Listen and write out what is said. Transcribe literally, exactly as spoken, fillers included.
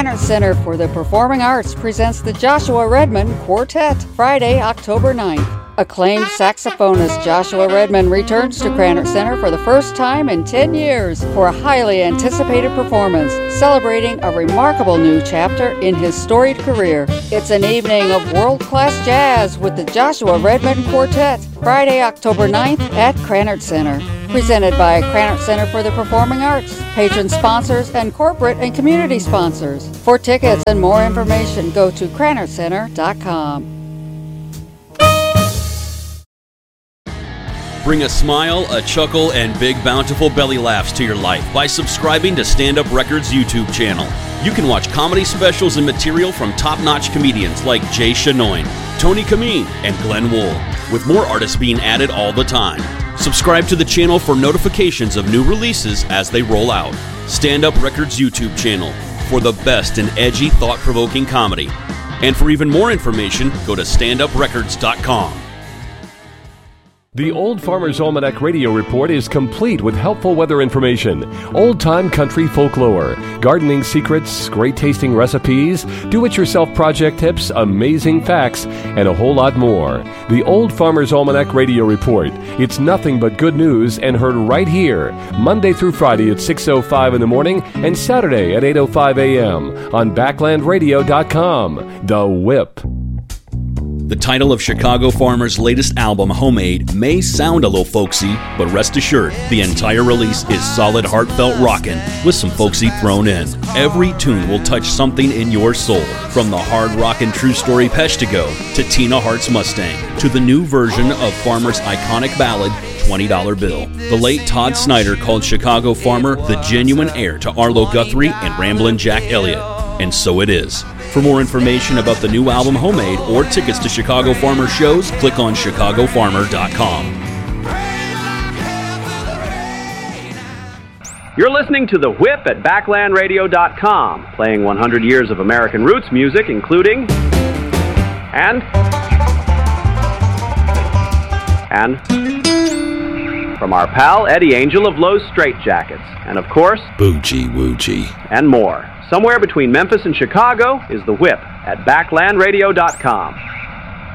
Krannert Center for the Performing Arts presents the Joshua Redman Quartet, Friday, October ninth. Acclaimed saxophonist Joshua Redman returns to Krannert Center for the first time in ten years for a highly anticipated performance, celebrating a remarkable new chapter in his storied career. It's an evening of world-class jazz with the Joshua Redman Quartet, Friday, October ninth at Krannert Center. Presented by Krannert Center for the Performing Arts, patron sponsors, and corporate and community sponsors. For tickets and more information, go to krannert center dot com. Bring a smile, a chuckle, and big bountiful belly laughs to your life by subscribing to Stand Up Records YouTube channel. You can watch comedy specials and material from top-notch comedians like Jay Chenoine, Tony Kameen, and Glenn Wool, with more artists being added all the time. Subscribe to the channel for notifications of new releases as they roll out. Stand Up Records YouTube channel for the best in edgy, thought-provoking comedy. And for even more information, go to stand up records dot com. The Old Farmer's Almanac Radio Report is complete with helpful weather information, old-time country folklore, gardening secrets, great-tasting recipes, do-it-yourself project tips, amazing facts, and a whole lot more. The Old Farmer's Almanac Radio Report. It's nothing but good news and heard right here, Monday through Friday at six oh five in the morning and Saturday at eight oh five a.m. on backland radio dot com. The Whip. The title of Chicago Farmer's latest album, Homemade, may sound a little folksy, but rest assured, the entire release is solid, heartfelt rockin' with some folksy thrown in. Every tune will touch something in your soul, from the hard rockin' True Story Peshtigo to Tina Hart's Mustang, to the new version of Farmer's iconic ballad, twenty dollar Bill. The late Todd Snyder called Chicago Farmer the genuine heir to Arlo Guthrie and Ramblin' Jack Elliott, and so it is. For more information about the new album Homemade or tickets to Chicago Farmer shows, click on chicago farmer dot com. You're listening to The Whip at backland radio dot com, playing one hundred years of American roots music, including... And... And... From our pal Eddie Angel of Lowe's Straitjackets, and of course... Boogie Woogie. And more. Somewhere between Memphis and Chicago is The Whip at backland radio dot com.